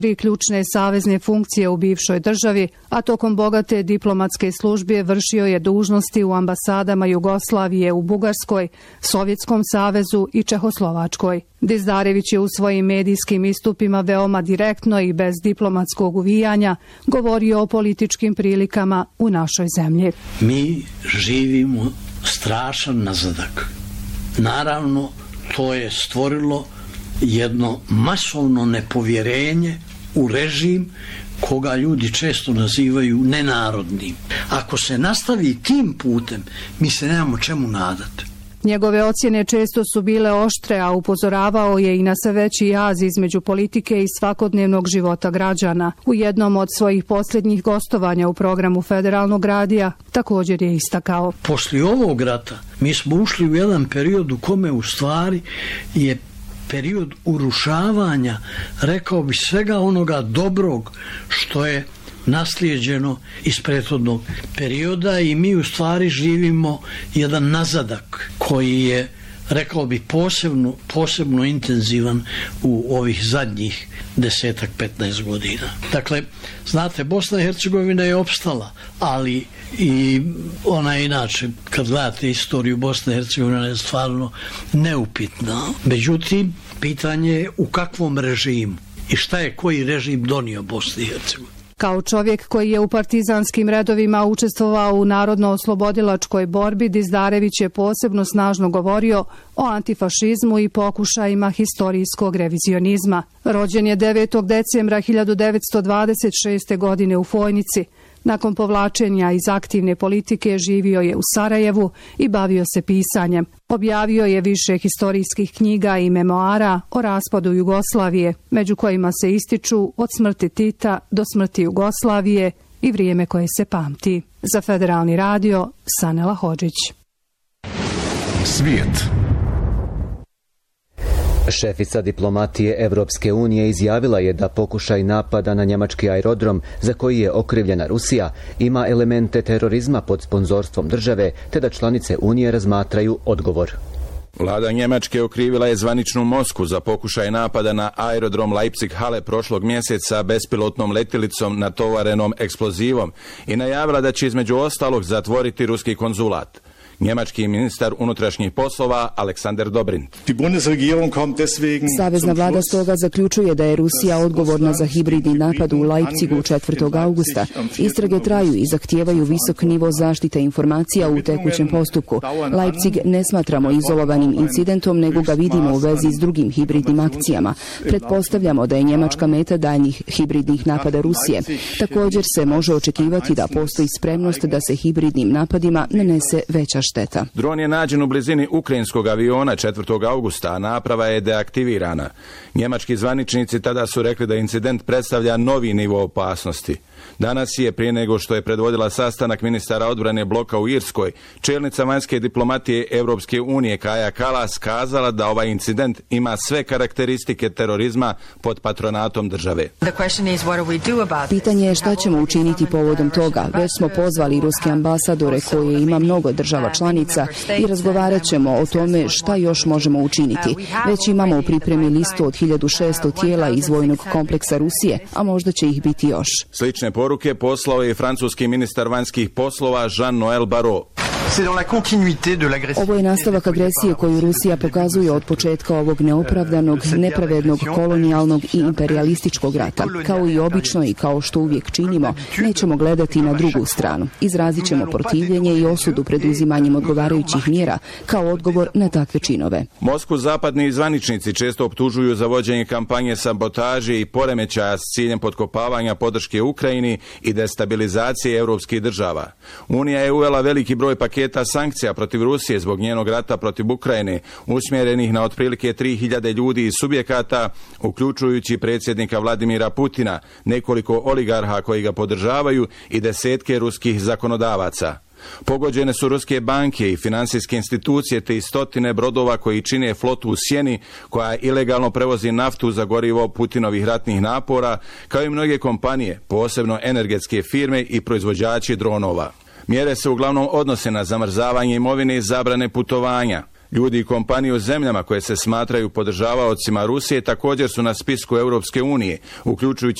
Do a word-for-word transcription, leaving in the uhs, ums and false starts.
Tri ključne savezne funkcije u bivšoj državi, a tokom bogate diplomatske službe vršio je dužnosti u ambasadama Jugoslavije u Bugarskoj, Sovjetskom savezu i Čehoslovačkoj. Dizdarević je u svojim medijskim istupima veoma direktno i bez diplomatskog uvijanja govorio o političkim prilikama u našoj zemlji. Mi živimo strašan nazadak. Naravno, to je stvorilo jedno masovno nepovjerenje u režim koga ljudi često nazivaju nenarodnim. Ako se nastavi tim putem, mi se nemamo čemu nadati. Njegove ocjene često su bile oštre, a upozoravao je i na sve veći jaz između politike i svakodnevnog života građana. U jednom od svojih posljednjih gostovanja u programu Federalnog radija također je istakao: Poslije ovog rata mi smo ušli u jedan period u kome u stvari je period urušavanja, rekao bi, svega onoga dobrog što je naslijeđeno iz prethodnog perioda i mi u stvari živimo jedan nazadak koji je, rekao bi, posebno, posebno intenzivan u ovih zadnjih desetak, petnaest godina. Dakle, znate, Bosna i Hercegovina je opstala, ali i ona inače, kad gledate istoriju Bosne i Hercegovine, je stvarno neupitna. Međutim, pitanje je u kakvom režimu i šta je koji režim donio Bosni i Hercegovini. Kao čovjek koji je u partizanskim redovima učestvovao u narodno-oslobodilačkoj borbi, Dizdarević je posebno snažno govorio o antifašizmu i pokušajima historijskog revizionizma. Rođen je devetog decembra hiljadu devetsto dvadeset šeste. godine u Fojnici. Nakon povlačenja iz aktivne politike živio je u Sarajevu i bavio se pisanjem. Objavio je više historijskih knjiga i memoara o raspadu Jugoslavije, među kojima se ističu Od smrti Tita do smrti Jugoslavije i Vrijeme koje se pamti. Za Federalni radio, Sanela Hodžić. Svijet. Šefica diplomatije Evropske unije izjavila je da pokušaj napada na njemački aerodrom, za koji je okrivljena Rusija, ima elemente terorizma pod sponzorstvom države, te da članice unije razmatraju odgovor. Vlada Njemačke okrivila je zvaničnu Moskvu za pokušaj napada na aerodrom Leipzig-Halle prošlog mjeseca bespilotnom letjelicom natovarenom eksplozivom i najavila da će između ostalog zatvoriti ruski konzulat. Njemački ministar unutrašnjih poslova Aleksander Dobrindt. Savezna vlada stoga zaključuje da je Rusija odgovorna za hibridni napad u Leipzigu četvrtog augusta. Istrage traju i zahtijevaju visok nivo zaštite informacija u tekućem postupku. Leipzig ne smatramo izolovanim incidentom, nego ga vidimo u vezi s drugim hibridnim akcijama. Pretpostavljamo da je Njemačka meta daljnjih hibridnih napada Rusije. Također se može očekivati da postoji spremnost da se hibridnim napadima nanese veća šteta. Dron je nađen u blizini ukrajinskog aviona četvrtog augusta, a naprava je deaktivirana. Njemački zvaničnici tada su rekli da incident predstavlja novi nivo opasnosti. Danas je, prije nego što je predvodila sastanak ministara odbrane bloka u Irskoj, čelnica vanjske diplomatije Evropske unije Kaja Kallas kazala da ovaj incident ima sve karakteristike terorizma pod patronatom države. Pitanje je šta ćemo učiniti povodom toga. Već smo pozvali ruske ambasadore koje ima mnogo država članica i razgovarat ćemo o tome šta još možemo učiniti. Već imamo u pripremi listu od hiljadu šesto tijela iz vojnog kompleksa Rusije, a možda će ih biti još. Slične poruke poslao je i francuski ministar vanjskih poslova Jean-Noël Barrot. Ovo je nastavak agresije koju Rusija pokazuje od početka ovog neopravdanog, nepravednog, kolonijalnog i imperialističkog rata. Kao i obično i kao što uvijek činimo, nećemo gledati na drugu stranu. Izrazit ćemo protivljenje i osudu pred uzimanjem odgovarajućih mjera kao odgovor na takve činove. Moskvu zapadni zvaničnici često optužuju za vođenje kampanje sabotaže i poremećaja s ciljem potkopavanja podrške Ukrajini i destabilizacije europskih država. Unija je uvela veliki broj paketa sankcija protiv Rusije zbog njenog rata protiv Ukrajine, usmjerenih na otprilike tri hiljade ljudi i subjekata, uključujući predsjednika Vladimira Putina, nekoliko oligarha koji ga podržavaju i desetke ruskih zakonodavaca. Pogođene su ruske banke i financijske institucije te i stotine brodova koji čine flotu u sjeni koja ilegalno prevozi naftu za gorivo Putinovih ratnih napora, kao i mnoge kompanije, posebno energetske firme i proizvođači dronova. Mjere se uglavnom odnose na zamrzavanje imovine i zabrane putovanja. Ljudi i kompanije u zemljama koje se smatraju podržavaocima Rusije također su na spisku Europske unije, uključujući